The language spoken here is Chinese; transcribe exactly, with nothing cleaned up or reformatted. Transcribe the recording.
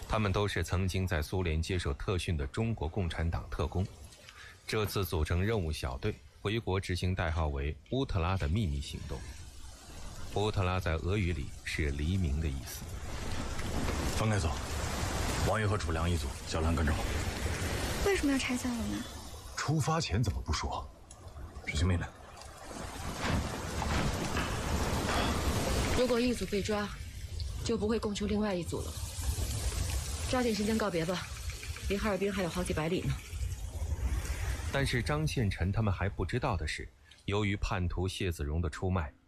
他们都是曾经在苏联接受特训的中国共产党特工，这次组成任务小队回国执行代号为乌特拉的秘密行动。乌特拉在俄语里是黎明的意思。 分开走，王爷和楚良一组，小兰跟着我。 为什么要拆散我们？ 出发前怎么不说？执行命令。 如果一组被抓，就不会供求另外一组了。抓紧时间告别吧，离哈尔滨还有好几百里呢。 但是张献臣他们还不知道的是，由于叛徒谢子荣的出卖，